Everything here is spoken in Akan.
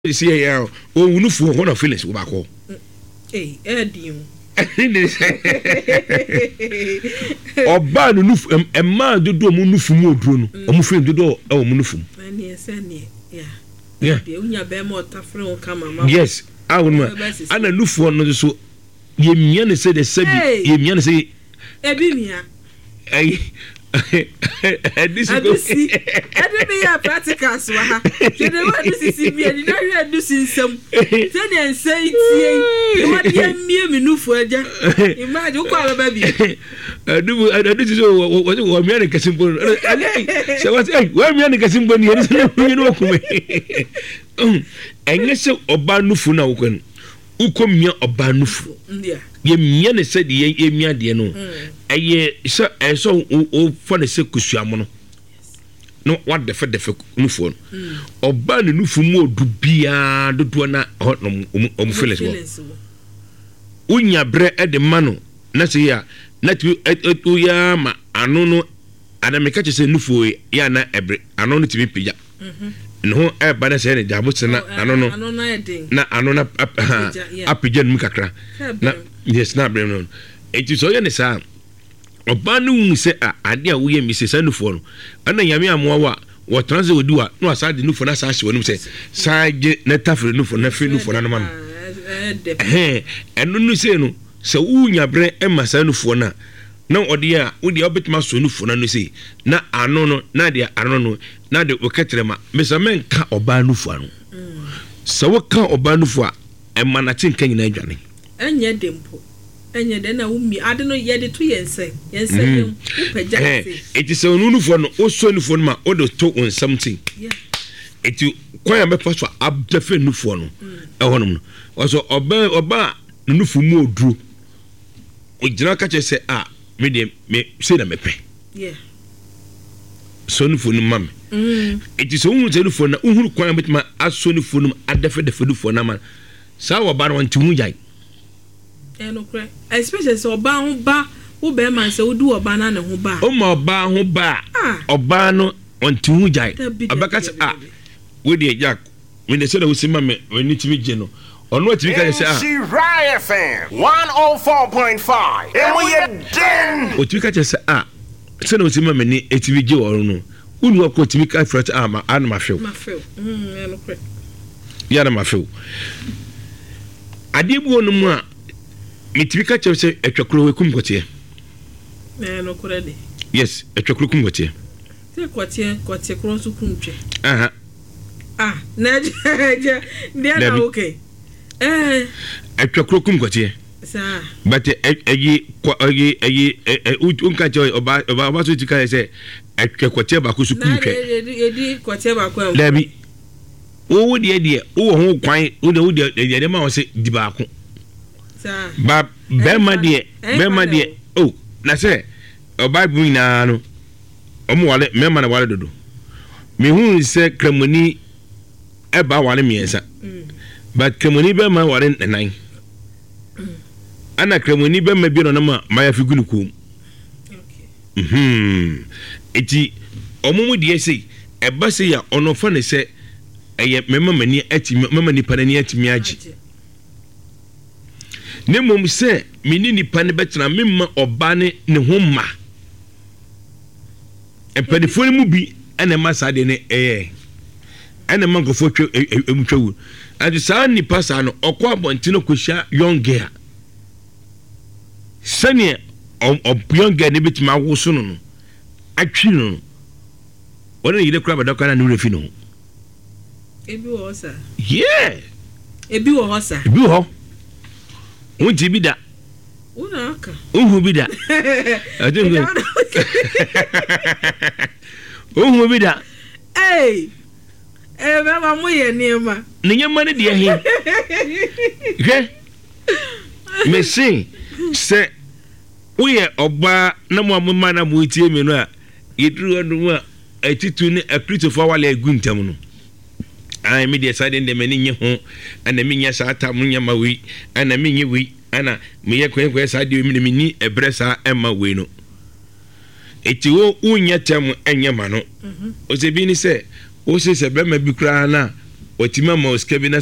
see here, oh, no fool, one of Phyllis, Wabako. Eh, Edim. Ọba no nufu e ma dodo mu nufu mu oduro no o mu frame dodo e wo mu nufu yeah de unya be ma otafre won kama ma yes awon ana nufu no so ye mia ne se de sabi ye mia ne se ebi mia ai adisi ya practicals wa ha de wa disi si bi edi na hwe disi nsam se de nsai tie e wa de mia minufu aja imagine ko aba bi adisi so wo mia ne kasimbo se wa mia ne kasimbo ni eni no kuma enye se oba nufu na wo kan uko mia oba nufu ye mia ne se de ye mia de no eye so o for the se kusuamo no what the fe nufu no oba ne nufu mu odu bia dodo na no feelings wo unya bre e de mano na se ya na tu etu ya ma anu no adameka che se nufu ya na ebre anu no tibi pija no e ba na se ne jabo se na anu no na anu na apija mu kakra na yes na bre no eti so ye ne sa oba no se ade a wo ye mi se sanufu no ana yame amoa wa transit odiwa no asade nufu na sa hye wonum se saje na tafre nufu na fe nufu na no man enu no se no se unya bre e masanufu na odi a odi obetima so nufu na no se na ano no na de ano no na de oketrema mesamen ka oba nufu ano se wo ka oba nufu a e manachi nka nyina adwane enye dempo enye de na umi ade no ye de to yense upeja se eti se nufu no o so nufu no ma o de to on something eti kwanya me fa so abdefe nufu no e honum no so oba nufu mu oduro o jina ka che se me se na mepe so nufu no mam eti so hu se nufu na uhuru kwanya betima aso nufu no adefe de nufu na man sa wo ba no ntimu jai no kre especially so oba ho ba wo be man se wo du oba na ne ho ba o ma oba ho ba oba no ntimu jai abaka se we dey jack when they say that we see mama when you tv je no ono tv ka say Rai FM 104.5 and we den o tv ka say say na we see mama ni tv je woro no unu akọ tv ka fret ma ma few no kre ya na ma few ade bu onu mu a me tv ka say etwakro we kum kote no kre de yes etwakro kum kote te kote kro so kum twe na je na okay etwakro kum kote sa but eyi unka joy oba so tika say etwakote ba ko so kum twe edi kote ba ko labi wo de wo ho kwan wo de ma wo se di ba ko sa ba be ma de oh na say oba bu na no omo wale me ma na wale dodo me hu se kramoni eba wale miensa but kramoni be ma wale nan ana kramoni be ma bi no na ma ya figunu ko eti omumu de sei eba se ya ono fa ne se eye mema mani ati mema ni panani ati mi agi ne mom se mini ni pane betena memma oba ne ho ma empanifo mu bi ene ma sa de ne ene ma gofo twa emutwawu adi sa ni pasa no okọ abontino kohia young girl sane young girl ne betima woso no atwi no wona yide kura badaka na no refi no ebi wo sa ebi wo ho unti bida una aka uhu bida adungu uhu bida mama mo ye niema ne nyama ne de he hwe me say se uye oba na mo amama na mo tie me no a yeduru anu a atitu ne akrito wale aguntam no ai me de side de mani nye ho ana me nya sata mo nya ma wi ana me nye wi ana me ye kwen sade mi ne ni ebresa ema we no eti wo unya tem enye ma no o se bi ni se o se be ma bi kra na watimi ama osika bi na